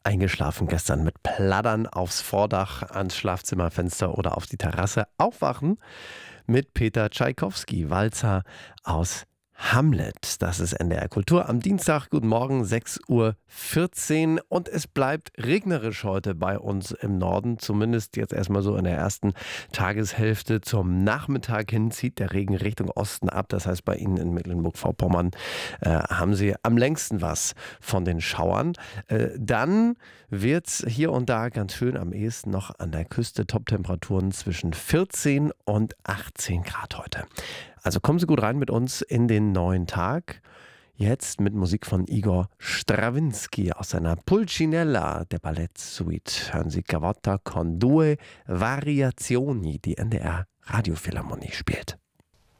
Eingeschlafen gestern mit Plattern aufs Vordach, ans Schlafzimmerfenster oder auf die Terrasse. Aufwachen mit Peter Tschaikowski, Walzer aus Hamlet. Das ist NDR Kultur am Dienstag. Guten Morgen, 6:14 Uhr. Und es bleibt regnerisch heute bei uns im Norden. Zumindest jetzt erstmal so in der ersten Tageshälfte. Zum Nachmittag hin zieht der Regen Richtung Osten ab. Das heißt, bei Ihnen in Mecklenburg-Vorpommern haben Sie am längsten was von den Schauern. Dann wird es hier und da ganz schön, am ehesten noch an der Küste. Toptemperaturen zwischen 14 und 18 Grad heute. Also kommen Sie gut rein mit uns in den neuen Tag. Jetzt mit Musik von Igor Strawinski aus seiner Pulcinella, der Ballettsuite. Hören Sie Gavotta con due variazioni, die NDR Radiophilharmonie spielt.